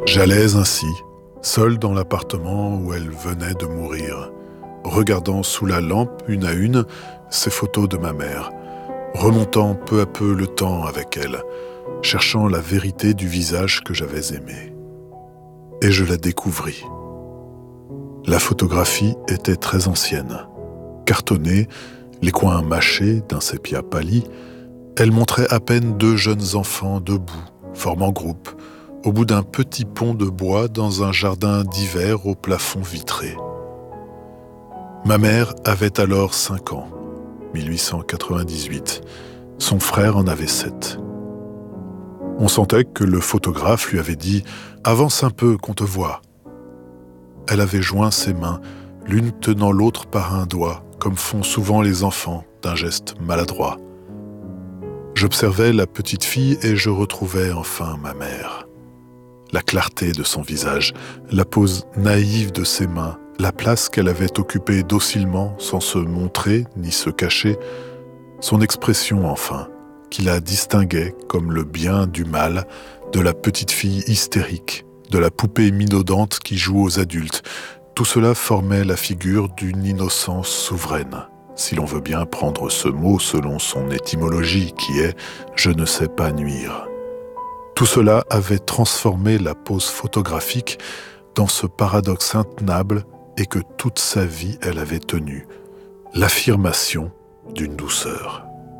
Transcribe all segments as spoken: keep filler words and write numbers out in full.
J'allais ainsi, seul dans l'appartement où elle venait de mourir, regardant sous la lampe, une à une, ces photos de ma mère, remontant peu à peu le temps avec elle, cherchant la vérité du visage que j'avais aimé. Et je la découvris. La photographie était très ancienne. Cartonnée, les coins mâchés d'un sépia pâli, elle montrait à peine deux jeunes enfants debout, formant groupe, au bout d'un petit pont de bois dans un jardin d'hiver au plafond vitré. Ma mère avait alors cinq ans, mille huit cent quatre-vingt-dix-huit. Son frère en avait sept. On sentait que le photographe lui avait dit « Avance un peu, qu'on te voit ». Elle avait joint ses mains, l'une tenant l'autre par un doigt, comme font souvent les enfants, d'un geste maladroit. J'observais la petite fille et je retrouvais enfin ma mère. La clarté de son visage, la pose naïve de ses mains, la place qu'elle avait occupée docilement sans se montrer ni se cacher, son expression enfin, qui la distinguait comme le bien du mal, de la petite fille hystérique, de la poupée minaudante qui joue aux adultes. Tout cela formait la figure d'une innocence souveraine, si l'on veut bien prendre ce mot selon son étymologie qui est « je ne sais pas nuire ». Tout cela avait transformé la pose photographique dans ce paradoxe intenable et que toute sa vie elle avait tenu, l'affirmation d'une douceur.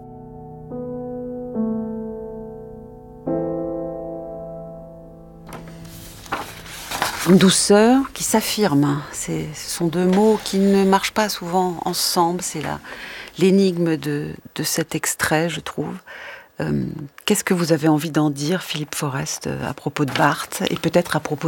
Une douceur qui s'affirme. C'est, ce sont deux mots qui ne marchent pas souvent ensemble. C'est la, l'énigme de, de cet extrait, je trouve. Euh, qu'est-ce que vous avez envie d'en dire, Philippe Forest, à propos de Barthes et peut-être à propos